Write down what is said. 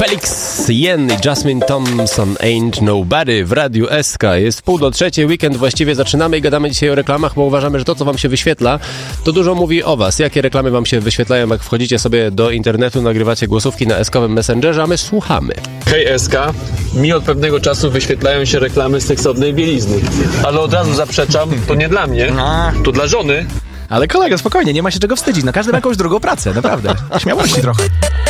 Felix Jen i Jasmine Thompson, Ain't Nobody w Radiu SK. Jest 2:30, weekend właściwie zaczynamy i gadamy dzisiaj o reklamach, bo uważamy, że to, co wam się wyświetla, to dużo mówi o was. Jakie reklamy wam się wyświetlają, jak wchodzicie sobie do internetu, nagrywacie głosówki na SK-owym Messengerze, a my słuchamy. Hej SK, mi od pewnego czasu wyświetlają się reklamy seksownej bielizny. Ale od razu zaprzeczam, to nie dla mnie, to dla żony. Ale kolego, spokojnie, nie ma się czego wstydzić. No każdy ma jakąś drugą pracę, naprawdę. Śmiałości trochę.